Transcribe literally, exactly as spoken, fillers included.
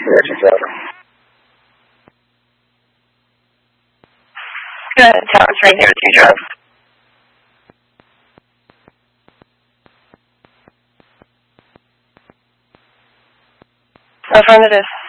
Roger, Roger. Go ahead, Tower three zero two zero. Affirmative.